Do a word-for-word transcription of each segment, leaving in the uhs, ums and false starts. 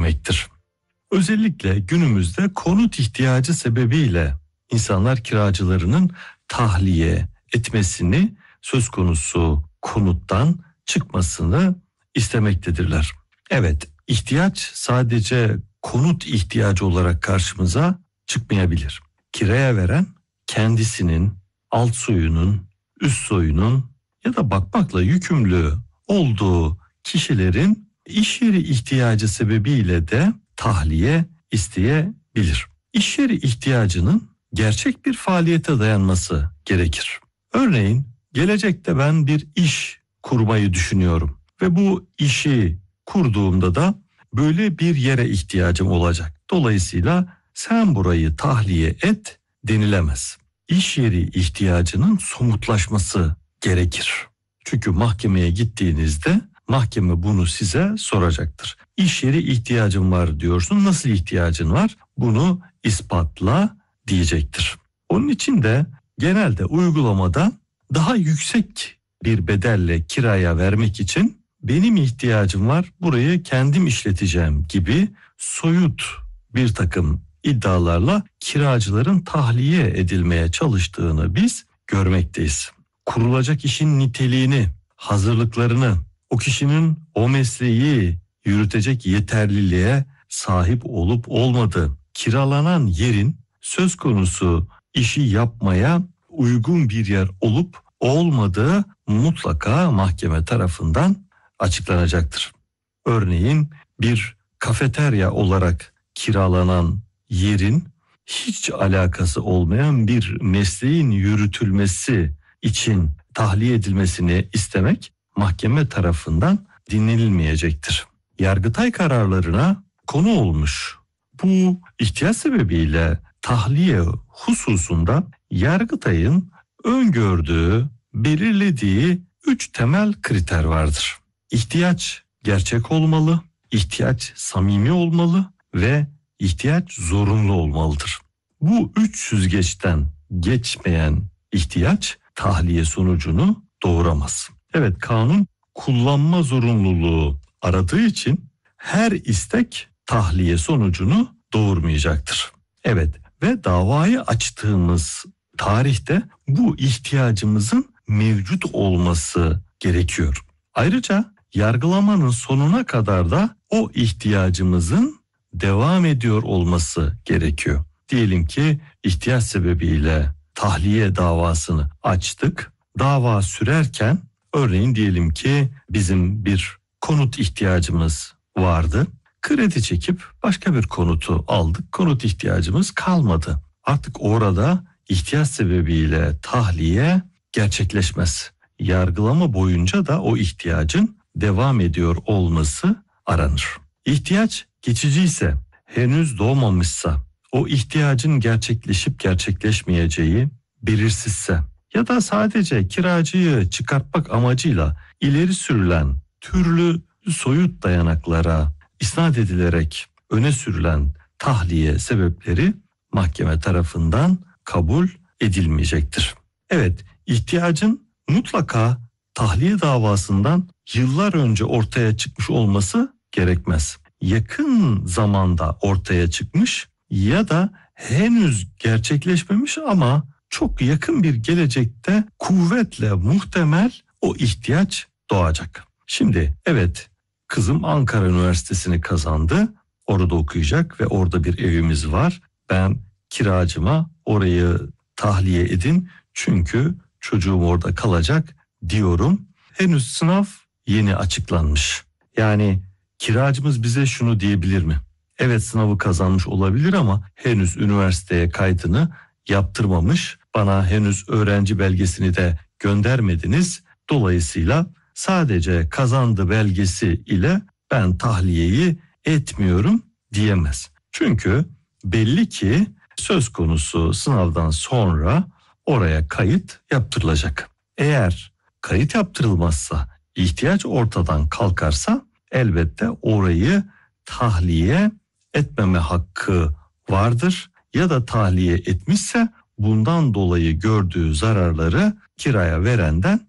demektir. Özellikle günümüzde konut ihtiyacı sebebiyle insanlar kiracılarının tahliye etmesini, söz konusu konuttan çıkmasını istemektedirler. Evet, ihtiyaç sadece konut ihtiyacı olarak karşımıza çıkmayabilir. Kiraya veren kendisinin, alt soyunun, üst soyunun ya da bakmakla yükümlü olduğu kişilerin iş yeri ihtiyacı sebebiyle de tahliye isteyebilir. İş yeri ihtiyacının gerçek bir faaliyete dayanması gerekir. Örneğin gelecekte ben bir iş kurmayı düşünüyorum ve bu işi kurduğumda da böyle bir yere ihtiyacım olacak. Dolayısıyla sen burayı tahliye et denilemez. İş yeri ihtiyacının somutlaşması gerekir. Çünkü mahkemeye gittiğinizde mahkeme bunu size soracaktır. İş yeri ihtiyacın var diyorsun. Nasıl ihtiyacın var? Bunu ispatla diyecektir. Onun için de genelde uygulamada daha yüksek bir bedelle kiraya vermek için benim ihtiyacım var, burayı kendim işleteceğim gibi soyut bir takım iddialarla kiracıların tahliye edilmeye çalıştığını biz görmekteyiz. Kurulacak işin niteliğini, hazırlıklarını, o kişinin o mesleği yürütecek yeterliliğe sahip olup olmadığı, kiralanan yerin söz konusu işi yapmaya uygun bir yer olup olmadığı mutlaka mahkeme tarafından açıklanacaktır. Örneğin bir kafeterya olarak kiralanan yerin hiç alakası olmayan bir mesleğin yürütülmesi için tahliye edilmesini istemek mahkeme tarafından dinlenilmeyecektir. Yargıtay kararlarına konu olmuş bu ihtiyaç sebebiyle tahliye hususunda Yargıtay'ın öngördüğü, belirlediği üç temel kriter vardır. İhtiyaç gerçek olmalı, ihtiyaç samimi olmalı ve ihtiyaç zorunlu olmalıdır. Bu üç süzgeçten geçmeyen ihtiyaç tahliye sonucunu doğuramaz. Evet, kanun kullanma zorunluluğu aradığı için her istek tahliye sonucunu doğurmayacaktır. Evet ve davayı açtığımız tarihte bu ihtiyacımızın mevcut olması gerekiyor. Ayrıca yargılamanın sonuna kadar da o ihtiyacımızın devam ediyor olması gerekiyor. Diyelim ki ihtiyaç sebebiyle tahliye davasını açtık. Dava sürerken örneğin diyelim ki bizim bir konut ihtiyacımız vardı. Kredi çekip başka bir konutu aldık. Konut ihtiyacımız kalmadı. Artık orada ihtiyaç sebebiyle tahliye gerçekleşmez. Yargılama boyunca da o ihtiyacın devam ediyor olması aranır. İhtiyaç geçici ise, henüz doğmamışsa, o ihtiyacın gerçekleşip gerçekleşmeyeceği belirsizse ya da sadece kiracıyı çıkartmak amacıyla ileri sürülen türlü soyut dayanaklara isnat edilerek öne sürülen tahliye sebepleri mahkeme tarafından kabul edilmeyecektir. Evet, ihtiyacın mutlaka tahliye davasından yıllar önce ortaya çıkmış olması gerekmez. Yakın zamanda ortaya çıkmış ya da henüz gerçekleşmemiş ama çok yakın bir gelecekte kuvvetle muhtemel o ihtiyaç doğacak. Şimdi evet, kızım Ankara Üniversitesi'ni kazandı. Orada okuyacak ve orada bir evimiz var. Ben kiracıma orayı tahliye edin çünkü çocuğum orada kalacak diyorum. Henüz sınav yeni açıklanmış. Yani kiracımız bize şunu diyebilir mi? Evet, sınavı kazanmış olabilir ama henüz üniversiteye kaydını yaptırmamış. Bana henüz öğrenci belgesini de göndermediniz. Dolayısıyla sadece kazandı belgesi ile ben tahliyeyi etmiyorum diyemez. Çünkü belli ki söz konusu sınavdan sonra oraya kayıt yaptırılacak. Eğer kayıt yaptırılmazsa, ihtiyaç ortadan kalkarsa elbette orayı tahliye etmeme hakkı vardır. Ya da tahliye etmişse bundan dolayı gördüğü zararları kiraya verenden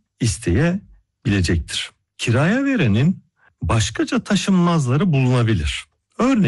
isteyebilecektir. Kiraya verenin başkaca taşınmazları bulunabilir. Örneğin